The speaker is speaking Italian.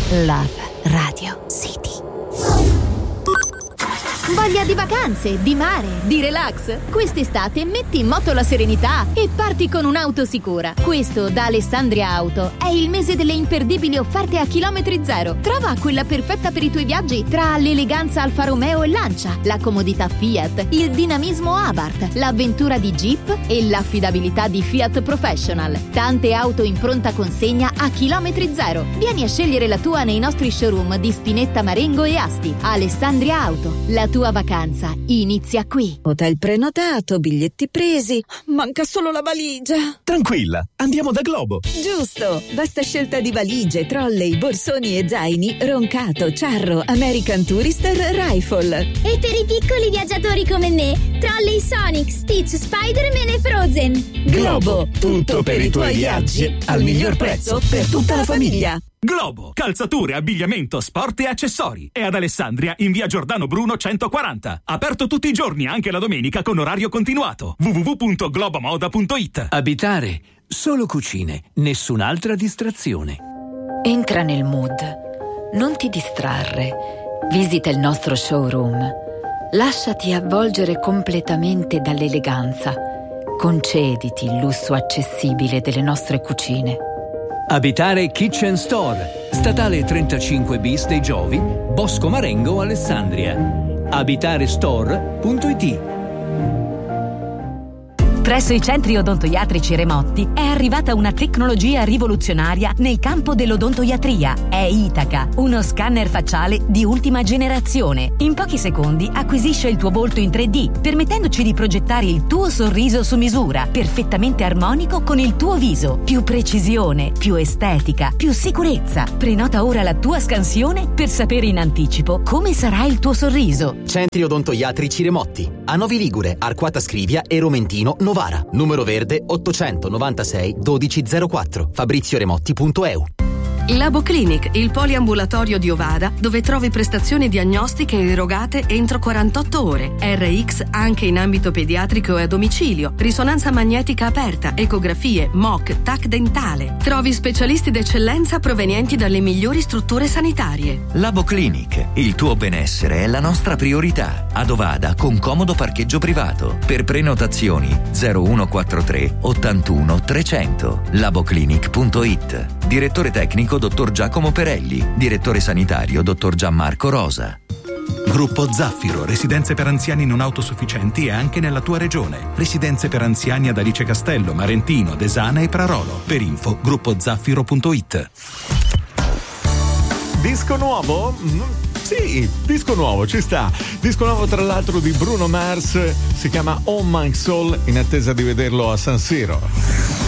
Love Radio City. Voglia di vacanze, di mare, di relax? Quest'estate metti in moto la serenità e parti con un'auto sicura. Questo da Alessandria Auto è il mese delle imperdibili offerte a chilometri zero. Trova quella perfetta per i tuoi viaggi tra l'eleganza Alfa Romeo e Lancia, la comodità Fiat, il dinamismo Abarth, l'avventura di Jeep e l'affidabilità di Fiat Professional. Tante auto in pronta consegna a chilometri zero. Vieni a scegliere la tua nei nostri showroom di Spinetta, Marengo e Asti. Alessandria Auto, la tua vacanza inizia qui. Hotel prenotato, biglietti presi, manca solo la valigia. Tranquilla, andiamo da Globo. Giusto, vasta scelta di valigie, trolley, borsoni e zaini, Roncato, Charro, American Tourister, Rifle. E per i piccoli viaggiatori come me, trolley Sonic, Stitch, Spider-Man e Frozen. Globo, tutto per i tuoi viaggi al miglior prezzo per tutta la famiglia. Globo, calzature, abbigliamento, sport e accessori. È ad Alessandria in via Giordano Bruno 140. Aperto tutti i giorni, anche la domenica con orario continuato. www.globomoda.it. Abitare, solo cucine, nessun'altra distrazione. Entra nel mood. Non ti distrarre. Visita il nostro showroom. Lasciati avvolgere completamente dall'eleganza. Concediti il lusso accessibile delle nostre cucine. Abitare Kitchen Store, statale 35 bis dei Giovi, Bosco Marengo, Alessandria. Abitarestore.it. Presso i centri odontoiatrici Remotti è arrivata una tecnologia rivoluzionaria nel campo dell'odontoiatria. È Itaca, uno scanner facciale di ultima generazione. In pochi secondi acquisisce il tuo volto in 3D, permettendoci di progettare il tuo sorriso su misura, perfettamente armonico con il tuo viso. Più precisione, più estetica, più sicurezza. Prenota ora la tua scansione per sapere in anticipo come sarà il tuo sorriso. Centri odontoiatrici Remotti, a Novi Ligure, Arquata Scrivia e Romentino, Novara. Numero verde 896 1204. FabrizioRemotti.eu. Labo Clinic, il poliambulatorio di Ovada, dove trovi prestazioni diagnostiche erogate entro 48 ore. RX anche in ambito pediatrico e a domicilio. Risonanza magnetica aperta, ecografie, MOC, TAC dentale. Trovi specialisti d'eccellenza provenienti dalle migliori strutture sanitarie. Labo Clinic, il tuo benessere è la nostra priorità. Ad Ovada con comodo parcheggio privato. Per prenotazioni 0143 81 300. Laboclinic.it. Direttore tecnico Dottor Giacomo Perelli. Direttore sanitario Dottor Gianmarco Rosa. Gruppo Zaffiro, residenze per anziani non autosufficienti e anche nella tua regione. Residenze per anziani ad Alice Castello, Marentino, Desana e Prarolo. Per info gruppozaffiro.it. Disco nuovo? Sì, disco nuovo, ci sta. Disco nuovo tra l'altro di Bruno Mars, si chiama Oh My Soul, in attesa di vederlo a San Siro.